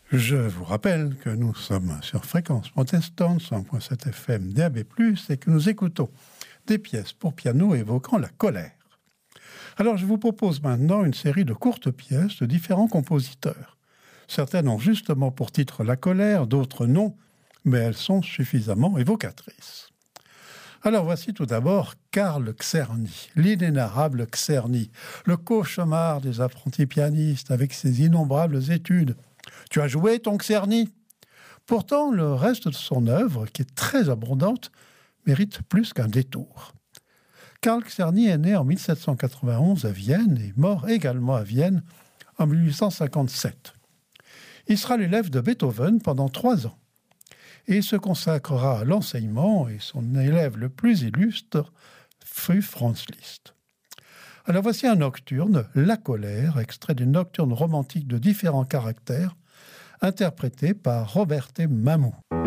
Je vous rappelle que nous sommes sur Fréquence Protestante, 100.7 FM DAB+, et que nous écoutons des pièces pour piano évoquant la colère. Alors je vous propose maintenant une série de courtes pièces de différents compositeurs. Certaines ont justement pour titre la colère, d'autres non, mais elles sont suffisamment évocatrices. Alors voici tout d'abord Karl Czerny, l'inénarrable Czerny, le cauchemar des apprentis pianistes avec ses innombrables études. Tu as joué ton Czerny ? Pourtant, le reste de son œuvre, qui est très abondante, mérite plus qu'un détour. Karl Czerny est né en 1791 à Vienne et mort également à Vienne en 1857. Il sera l'élève de Beethoven pendant 3 ans. Et il se consacrera à l'enseignement, et son élève le plus illustre fut Franz Liszt. Alors voici un nocturne, La colère, extrait d'une nocturne romantique de différents caractères, interprété par Roberte Mamou.